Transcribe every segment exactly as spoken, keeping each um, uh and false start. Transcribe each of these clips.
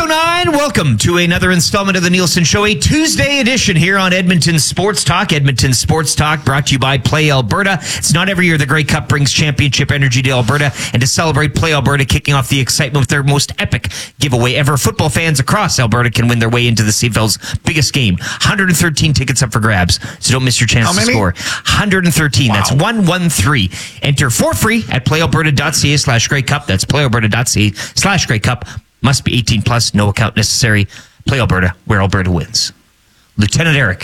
oh nine, welcome to another installment of the Nielsen Show, a Tuesday edition here on Edmonton Sports Talk. Edmonton Sports Talk brought to you by Play Alberta. It's not every year the Grey Cup brings championship energy to Alberta, and to celebrate, Play Alberta kicking off the excitement with their most epic giveaway ever. Football fans across Alberta can win their way into the C F L's biggest game. one hundred thirteen tickets up for grabs, so don't miss your chance to score. one hundred thirteen, wow. That's one one three. Enter for free at playalberta.ca slash Grey Cup. That's playalberta.ca slash Grey Cup. Must be eighteen plus, no account necessary. Play Alberta, where Alberta wins. Lieutenant Eric,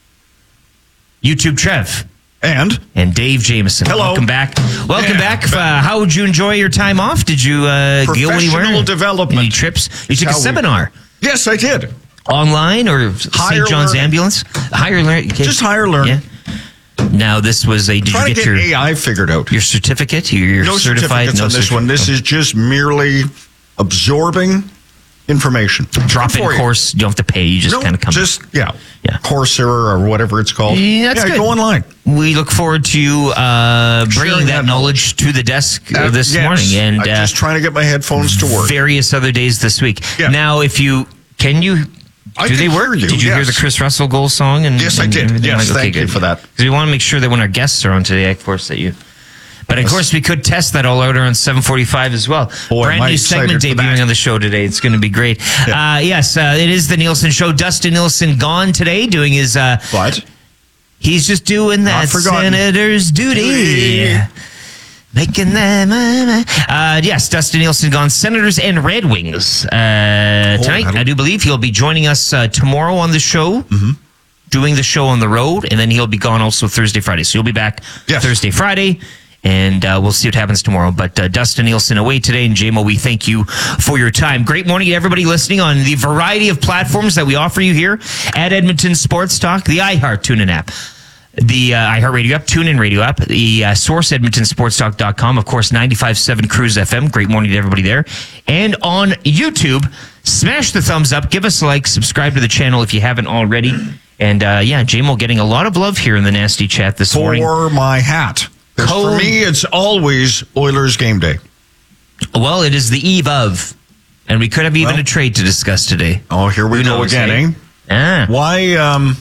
YouTube Trev, and and Dave Jameson. Hello. Welcome back. Welcome yeah. back. Uh, how would you enjoy your time off? Did you uh, go anywhere? Professional development. Any trips? You took a Shall seminar. We? Yes, I did. Online or Saint John's learning. Ambulance? Higher learning. Okay. Just higher learning. Yeah. Now, this was a, did Try you to get, get your A I figured out. your certificate? You're no certified? certificates No on this one. This is just merely absorbing information. Drop-in course. You don't have to pay. You just no, kind of come. Just, yeah. Yeah. Coursera or whatever it's called. Yeah, that's yeah, good. Go online. We look forward to you uh, bringing Sharing that, that knowledge to the desk uh, Uh, this yes. morning. And I'm uh, just trying to get my headphones to work. various other days this week. Yeah. Now, if you, can you, I do can they work? hear you, Did you hear yes. the Chris Russell goal song? And, Yes, I and did. everything? Yes, Like, okay, thank you good. for that. Because we want to make sure that when our guests are on today, of course, that you... But, of Yes. course, we could test that all out around seven forty-five as well. Boy, Brand am I new excited segment for debuting that. on the show today. It's going to be great. Yeah. Uh, yes, uh, it is the Nielsen Show. Dustin Nielsen gone today doing his... Uh, What? He's just doing that forgotten. senator's duty. Duty. Making them. Uh, yes, Dustin Nielsen gone. Senators and Red Wings. Uh, tonight, that'll- I do believe he'll be joining us uh, tomorrow on the show. Mm-hmm. Doing the show on the road, and then he'll be gone also Thursday, Friday. So he'll be back Yes. Thursday, Friday, and uh, we'll see what happens tomorrow. But uh, Dustin Nielsen away today, and J M O, we thank you for your time. Great morning to everybody listening on the variety of platforms that we offer you here at Edmonton Sports Talk, the iHeart TuneIn app, the uh, iHeartRadio app, TuneIn Radio app, the uh, source, edmonton sports talk dot com, of course, ninety-five point seven Cruise F M. Great morning to everybody there. And on YouTube, smash the thumbs up, give us a like, subscribe to the channel if you haven't already. And uh, yeah, J M O getting a lot of love here in the nasty chat this For morning. my hat. 'Cause Co- For me, it's always Oilers game day. Well, it is the eve of, and we could have even Well- a trade to discuss today. Oh, here we Who go knows, again, eh? eh? Ah. Why? Um,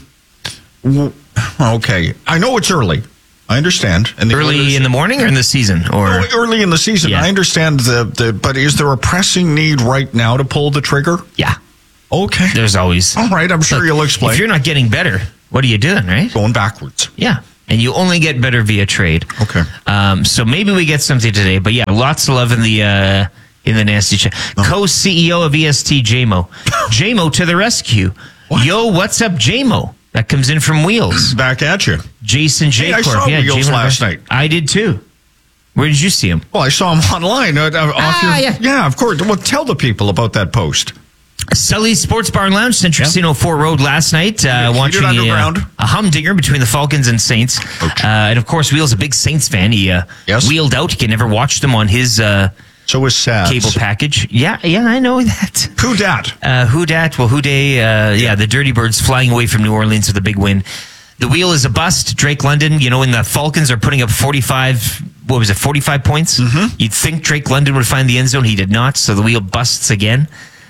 w- okay, I know it's early. I understand. And the Early Oilers- in the morning or in the season? Or No, early in the season. Yeah. I understand the, the. But is there a pressing need right now to pull the trigger? yeah, Okay. there's always. All right. I'm sure Look, you'll explain. If you're not getting better, what are you doing, right? Going backwards. Yeah. And you only get better via trade. Okay. Um, so maybe we get something today. But yeah, lots of love in the uh, in the nasty chat. Co-C E O of E S T, J M O. J M O to the rescue. What? Yo, what's up, J M O? That comes in from Wheels. Back at you. Jason J. Hey, I Corp. saw yeah, Wheels J M O last night. I did too. Where did you see him? Well, I saw him online. Uh, uh, off Ah, your, yeah. yeah, of course. Well, tell the people about that post. Sully's Sports Bar and Lounge, Central Yeah. Casino Fort Road last night. Uh, Yeah, watching heated a, underground. a humdinger between the Falcons and Saints. Ouch. Uh, and of course, Wheel's a big Saints fan. He uh, Yes. wheeled out. He can never watch them on his uh, So is sad. cable package. Yeah, yeah, I know that. Who dat? Uh, who dat? Well, who day? Uh, yeah, the Dirty Birds flying away from New Orleans with a big win. The Wheel is a bust. Drake London, you know, when the Falcons are putting up forty-five, what was it, forty-five points? Mm-hmm. You'd think Drake London would find the end zone. He did not, so the Wheel busts again.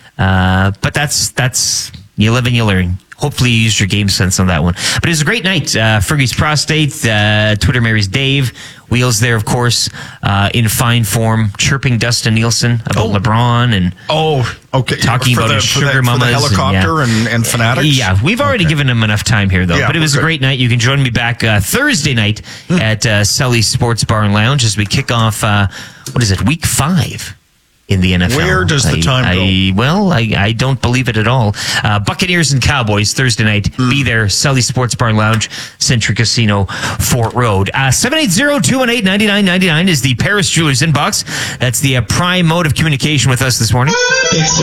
Uh, but that's, that's, you live and you learn. Hopefully you used your game sense on that one. But it was a great night. Uh, Fergie's Prostate, uh, Twitter Mary's Dave, Wheels there, of course, uh, in fine form, chirping Dustin Nielsen about Oh. LeBron and Oh, okay. Talking for about the, his for the- sugar for mamas the and, helicopter yeah. and, and fanatics. Yeah, we've already Okay. given him enough time here, though. Yeah, but it was we're a good. great night. You can join me back uh, Thursday night at uh, Sully's Sports Bar and Lounge as we kick off, uh, what is it, week five in the N F L. Where does the I- time I, Well, I, I don't believe it at all. Uh, Buccaneers and Cowboys Thursday night. Be there, Sully's Sports Bar and Lounge, Century Casino, Fort Road. Uh, seven eight zero, two one eight, nine nine nine nine is the Paris Jewelers inbox. That's the uh, prime mode of communication with us this morning. It's the